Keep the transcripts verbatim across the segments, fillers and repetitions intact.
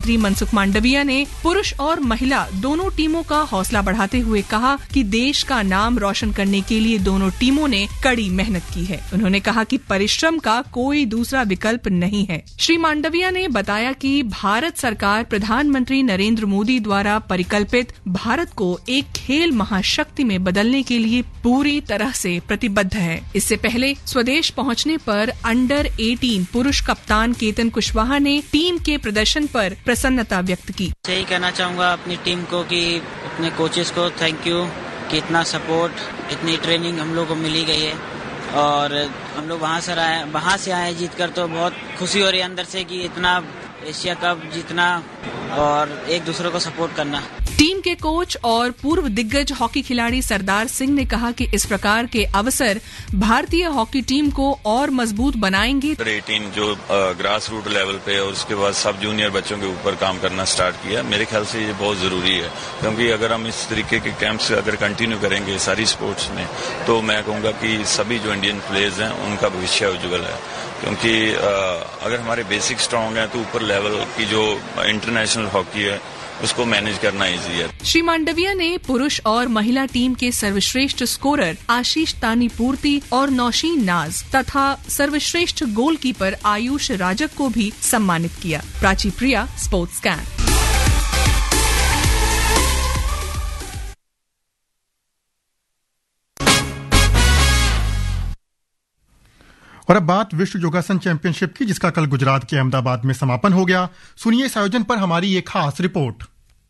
श्री मनसुख मांडविया ने पुरुष और महिला दोनों टीमों का हौसला बढ़ाते हुए कहा कि देश का नाम रोशन करने के लिए दोनों टीमों ने कड़ी मेहनत की है। उन्होंने कहा कि परिश्रम का कोई दूसरा विकल्प नहीं है। श्री मांडविया ने बताया कि भारत सरकार प्रधानमंत्री नरेंद्र मोदी द्वारा परिकल्पित भारत को एक खेल महाशक्ति में बदलने के लिए पूरी तरह से प्रतिबद्ध है। इससे पहले स्वदेश पहुंचने पर अंडर अठारह पुरुष कप्तान केतन कुशवाहा ने टीम के प्रदर्शन पर प्रसन्नता व्यक्त की। यही कहना चाहूँगा अपनी टीम को कि अपने कोचेस को थैंक यू कि इतना सपोर्ट, इतनी ट्रेनिंग हम लोग को मिली गई है और हम लोग वहाँ से आए वहाँ से आए जीत कर, तो बहुत खुशी हो रही है अंदर से कि इतना एशिया कप जीतना और एक दूसरे को सपोर्ट करना। टीम के कोच और पूर्व दिग्गज हॉकी खिलाड़ी सरदार सिंह ने कहा कि इस प्रकार के अवसर भारतीय हॉकी टीम को और मजबूत बनाएंगे। अठारह जो ग्रास रूट लेवल पे और उसके बाद सब जूनियर बच्चों के ऊपर काम करना स्टार्ट किया, मेरे ख्याल से ये बहुत जरूरी है, क्योंकि अगर हम इस तरीके के कैंप्स अगर कंटिन्यू करेंगे सारी स्पोर्ट्स में, तो मैं कहूँगा कि सभी जो इंडियन प्लेयर्स हैं उनका भविष्य उज्जवल है, क्योंकि अगर हमारे बेसिक स्ट्रांग है तो ऊपर लेवल की जो इंटरनेशनल हॉकी है उसको मैनेज करना इजी है। श्री मांडविया ने पुरुष और महिला टीम के सर्वश्रेष्ठ स्कोरर आशीष तानीपूर्ति और नौशीन नाज तथा सर्वश्रेष्ठ गोलकीपर आयुष राजक को भी सम्मानित किया। प्राची प्रिया, स्पोर्ट्स कैन। और अब बात विश्व योगासन चैंपियनशिप की, जिसका कल गुजरात के अहमदाबाद में समापन हो गया। सुनिए इस आयोजन पर हमारी एक खास रिपोर्ट।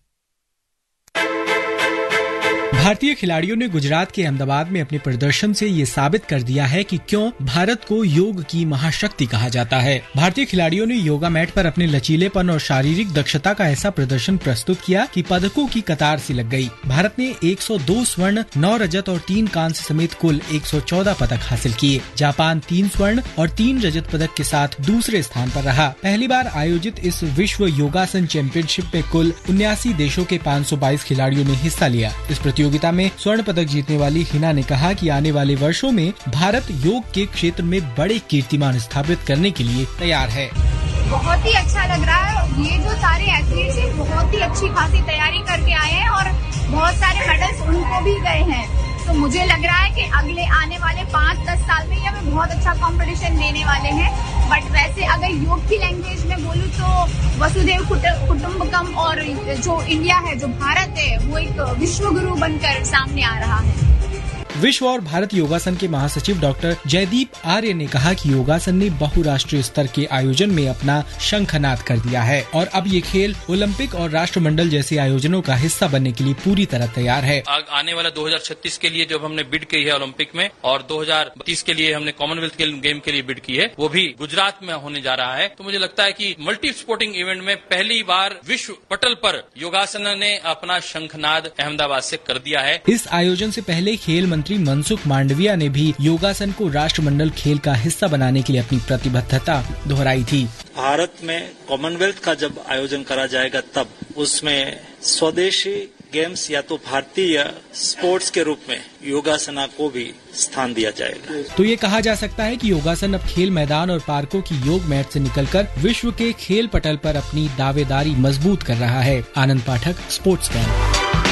भारतीय खिलाड़ियों ने गुजरात के अहमदाबाद में अपने प्रदर्शन से ये साबित कर दिया है कि क्यों भारत को योग की महाशक्ति कहा जाता है। भारतीय खिलाड़ियों ने योगा मैट पर अपने लचीलेपन और शारीरिक दक्षता का ऐसा प्रदर्शन प्रस्तुत किया कि पदकों की कतार सी लग गई। भारत ने एक सौ दो स्वर्ण, नौ रजत और तीन कांस्य समेत कुल एक सौ चौदह पदक हासिल किए। जापान तीन स्वर्ण और तीन रजत पदक के साथ दूसरे स्थान पर रहा। पहली बार आयोजित इस विश्व योगासन चैंपियनशिप में कुल उन्यासी देशों के पाँच सौ बाईस खिलाड़ियों ने हिस्सा लिया। इस प्रतियोगिता में स्वर्ण पदक जीतने वाली हिना ने कहा कि आने वाले वर्षों में भारत योग के क्षेत्र में बड़े कीर्तिमान स्थापित करने के लिए तैयार है। बहुत ही अच्छा लग रहा है। ये जो सारे एथलीट्स हैं बहुत ही अच्छी खासी तैयारी करके आए हैं और बहुत सारे मेडल्स उनको भी गए हैं, तो मुझे लग रहा है कि अगले आने वाले पाँच दस साल में ये हमें बहुत अच्छा कंपटीशन देने वाले हैं। बट वैसे अगर योग की लैंग्वेज में बोलूँ तो वसुधैव कुटुंबकम और जो इंडिया है, जो भारत है, वो एक विश्व गुरु बनकर सामने आ रहा है। विश्व और भारत योगासन के महासचिव डॉक्टर जयदीप आर्य ने कहा कि योगासन ने बहुराष्ट्रीय स्तर के आयोजन में अपना शंखनाद कर दिया है और अब ये खेल ओलंपिक और राष्ट्रमंडल जैसे आयोजनों का हिस्सा बनने के लिए पूरी तरह तैयार है। आने वाला दो हज़ार छत्तीस के लिए जब हमने बिड की है ओलंपिक में और दो हज़ार बत्तीस के लिए हमने कॉमनवेल्थ गेम के लिए बिड की है, वो भी गुजरात में होने जा रहा है। तो मुझे लगता है कि मल्टी स्पोर्टिंग इवेंट में पहली बार विश्व पटल पर योगासन ने अपना शंखनाद अहमदाबाद से कर दिया है। इस आयोजन से पहले खेल मंत्री मनसुख मांडविया ने भी योगासन को राष्ट्रमंडल खेल का हिस्सा बनाने के लिए अपनी प्रतिबद्धता दोहराई थी। भारत में कॉमनवेल्थ का जब आयोजन करा जाएगा तब उसमें स्वदेशी गेम्स या तो भारतीय स्पोर्ट्स के रूप में योगासना को भी स्थान दिया जाएगा। तो ये कहा जा सकता है कि योगासन अब खेल मैदान और पार्कों की योग मैट से निकलकर विश्व के खेल पटल पर अपनी दावेदारी मजबूत कर रहा है। आनंद पाठक, स्पोर्ट्स कैन।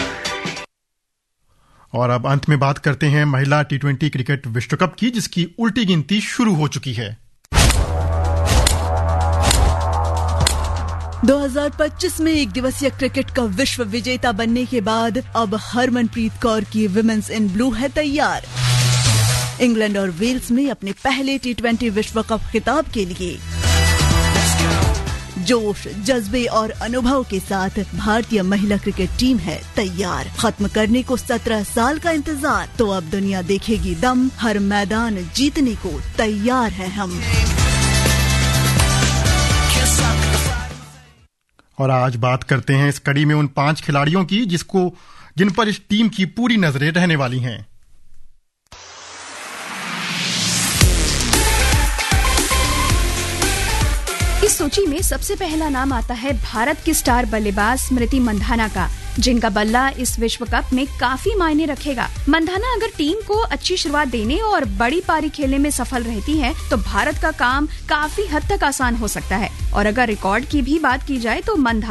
और अब अंत में बात करते हैं महिला टी ट्वेंटी क्रिकेट विश्व कप की, जिसकी उल्टी गिनती शुरू हो चुकी है। दो हज़ार पच्चीस में एक दिवसीय क्रिकेट का विश्व विजेता बनने के बाद अब हरमनप्रीत कौर की विमेंस इन ब्लू है तैयार। इंग्लैंड और वेल्स में अपने पहले टी ट्वेंटी विश्व कप खिताब के लिए जोश, जज्बे और अनुभव के साथ भारतीय महिला क्रिकेट टीम है तैयार। खत्म करने को सत्रह साल का इंतजार, तो अब दुनिया देखेगी दम। हर मैदान जीतने को तैयार है हम। और आज बात करते हैं इस कड़ी में उन पांच खिलाड़ियों की जिसको जिन पर इस टीम की पूरी नजरें रहने वाली हैं। इस सूची में सबसे पहला नाम आता है भारत की स्टार बल्लेबाज स्मृति मंधाना का, जिनका बल्ला इस विश्व कप में काफी मायने रखेगा। मंधाना अगर टीम को अच्छी शुरुआत देने और बड़ी पारी खेलने में सफल रहती है तो भारत का काम काफी हद तक आसान हो सकता है। और अगर रिकॉर्ड की भी बात की जाए तो मंधाना